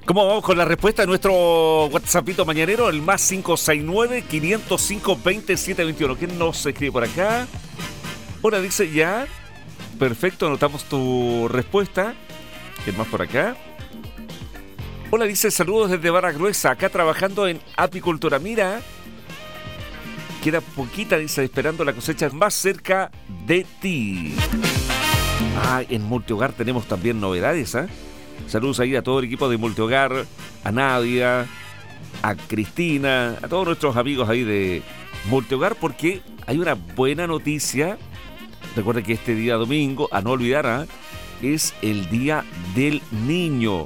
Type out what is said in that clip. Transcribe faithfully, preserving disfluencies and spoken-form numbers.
¿Cómo vamos con la respuesta de nuestro WhatsAppito mañanero? El más cinco seis nueve, quinientos cinco, veintisiete veintiuno. ¿Quién nos escribe por acá? Hola, dice ya. Perfecto, anotamos tu respuesta. ¿Quién más por acá? Hola, dice saludos desde Barra Gruesa, acá trabajando en apicultura. Mira, queda poquita, dice, esperando la cosecha más cerca de ti. Ah, en Multihogar tenemos también novedades, ¿eh? Saludos ahí a todo el equipo de Multihogar, a Nadia, a Cristina, a todos nuestros amigos ahí de Multihogar, porque hay una buena noticia. Recuerden que este día domingo, a no olvidar, ¿eh? es el Día del Niño.